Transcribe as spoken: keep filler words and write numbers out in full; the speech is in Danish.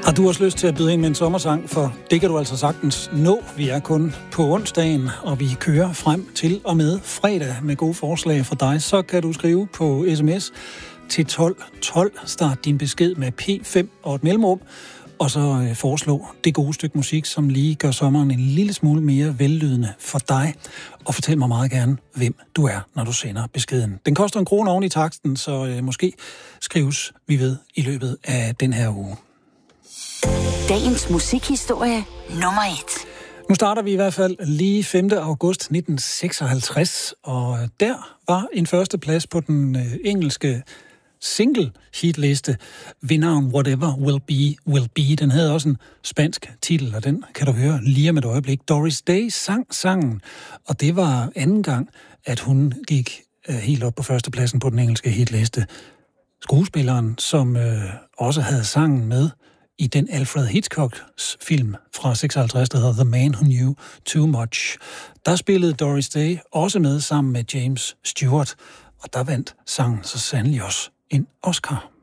Har du også lyst til at byde ind med en sommersang? For det kan du altså sagtens nå. Vi er kun på onsdagen, og vi kører frem til og med fredag med gode forslag fra dig. Så kan du skrive på sms til tolv tolv. Start din besked med P fem og et mellemrum. Og så foreslå det gode stykke musik, som lige gør sommeren en lille smule mere vellydende for dig. Og fortæl mig meget gerne, hvem du er, når du sender beskeden. Den koster en krone oven i taksten, så øh, måske skrives vi ved i løbet af den her uge. Dagens musikhistorie nummer et. Nu starter vi i hvert fald lige femte august nitten seksoghalvtreds, og der var en første plads på den øh, engelske single hitliste ved navn Whatever Will Be, Will Be. Den havde også en spansk titel, og den kan du høre lige om et øjeblik. Doris Day sang sangen, og det var anden gang, at hun gik øh, helt op på førstepladsen på den engelske hitliste. Skuespilleren, som øh, også havde sangen med i den Alfred Hitchcocks film fra seksoghalvtreds, der hedder The Man Who Knew Too Much. Der spillede Doris Day også med sammen med James Stewart, og der vandt sangen så sandelig også en Oscar.